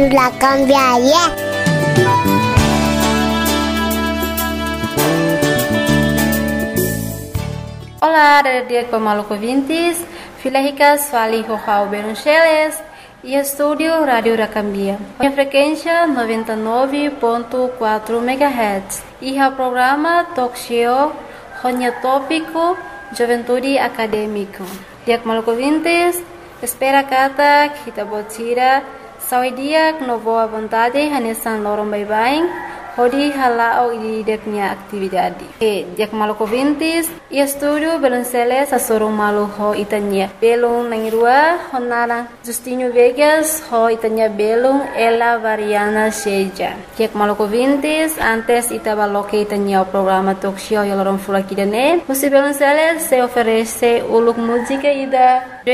La cambiaria. Olá, dia Maluco Vintes, Filaricas, Fali Rojao Beruncheles e estúdio Rádio Racambia. A frequência 99.4 MHz e o programa Talk Show Ronya Tópico Juventude Acadêmico. Dia Maluco Vintes, espera kata kita botira sawi dia no boa vontade hanesan lorong bye-bye. Hodi halao ideknya atividade. Dia Maluco Vintes e estúdio Belunceles asorong malu ho itanya. Belung nangirua honara Justinho Vegas ho itanya belung ela variana seja. Dia Maluco Vintes antes itabaloke itanya o programa talk show yolorong fulakidane. Musi Belunceles se oferece uluk música ida